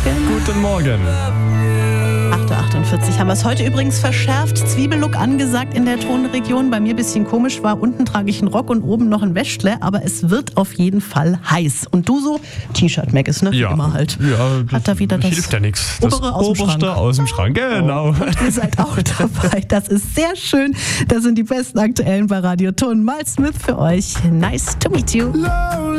Guten Morgen. 8.48 Uhr haben wir es heute übrigens verschärft. Zwiebellook angesagt in der Tonregion. Bei mir ein bisschen komisch war, unten trage ich einen Rock und oben noch ein Wäschtle, aber es wird auf jeden Fall heiß. Und du so? T-Shirt, Maggis, ne? Wie immer halt. Ja, hat da wieder das hilft ja nichts. Das Oberste aus dem Schrank, genau. Und ihr seid auch dabei. Das ist sehr schön. Das sind die besten Aktuellen bei Radio Ton. Miles Smith für euch. Nice to meet you.